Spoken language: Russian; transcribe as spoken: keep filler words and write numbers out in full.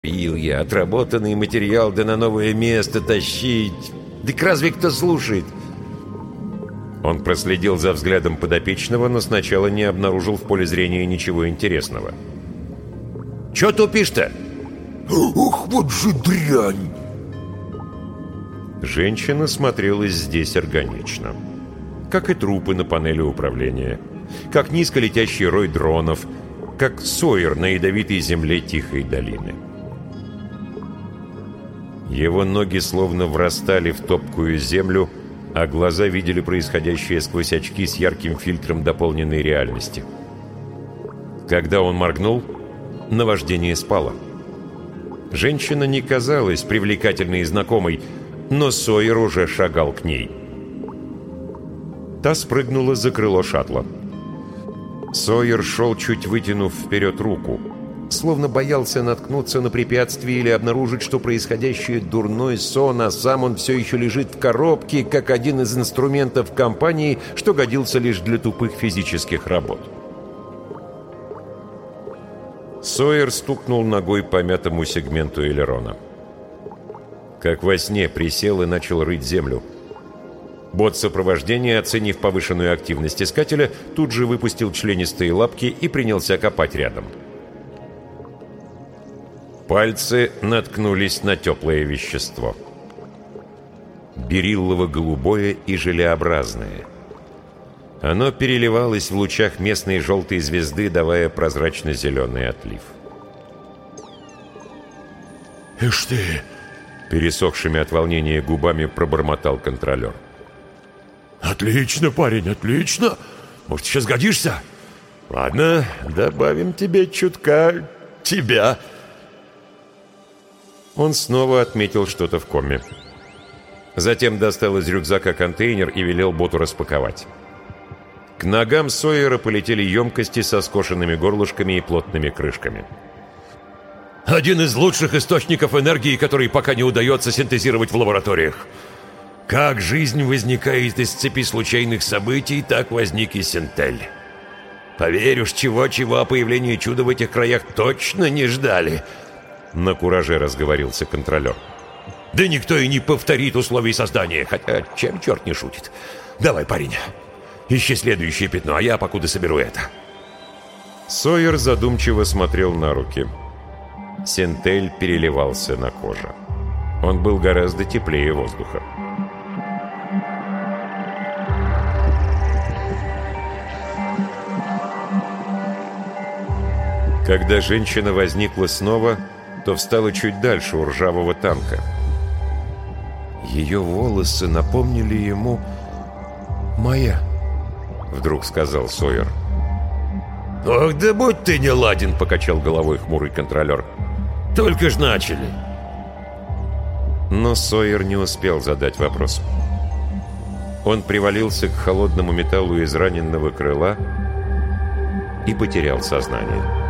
Пил я, отработанный материал да на новое место тащить. Так разве кто слушает? Он проследил за взглядом подопечного, но сначала не обнаружил в поле зрения ничего интересного. «Чё тупишь-то?» «Ух, вот же дрянь!» Женщина смотрелась здесь органично. Как и трупы на панели управления, как низко летящий рой дронов, как Сойер на ядовитой земле тихой долины. Его ноги словно врастали в топкую землю, а глаза видели происходящее сквозь очки с ярким фильтром дополненной реальности. Когда он моргнул, наваждение спало. Женщина не казалась привлекательной и знакомой, но Сойер уже шагал к ней. Та спрыгнула за крыло шаттла. Сойер шел, чуть вытянув вперед руку, словно боялся наткнуться на препятствие или обнаружить, что происходящее дурной сон, а сам он все еще лежит в коробке, как один из инструментов компании, что годился лишь для тупых физических работ. Сойер стукнул ногой по мятому сегменту элерона. Как во сне, присел и начал рыть землю. Бот сопровождения, оценив повышенную активность искателя, тут же выпустил членистые лапки и принялся копать рядом. Пальцы наткнулись на теплое вещество. Бериллово-голубое и желеобразное. Оно переливалось в лучах местной желтой звезды, давая прозрачно-зеленый отлив. «Ишь ты!» — пересохшими от волнения губами пробормотал контролер. «Отлично, парень, отлично! Может, сейчас годишься? Ладно, добавим тебе чутка тебя». Он снова отметил что-то в коме. Затем достал из рюкзака контейнер и велел боту распаковать. К ногам Сойера полетели емкости со скошенными горлышками и плотными крышками. «Один из лучших источников энергии, который пока не удается синтезировать в лабораториях. Как жизнь возникает из цепи случайных событий, так возник и Синтель. Поверь уж, чего-чего, о появлении чуда в этих краях точно не ждали». На кураже разговорился контролер. «Да никто и не повторит условий создания, хотя чем черт не шутит. Давай, парень, ищи следующее пятно, а я покуда соберу это». Сойер задумчиво смотрел на руки. Синтель переливался на коже. Он был гораздо теплее воздуха. Когда женщина возникла снова, то встала чуть дальше у ржавого танка. Ее волосы напомнили ему «Моя», — вдруг сказал Сойер. «Ох, да будь ты неладен», — покачал головой хмурый контролер. «Только ж начали». Но Сойер не успел задать вопрос. Он привалился к холодному металлу израненного крыла и потерял сознание.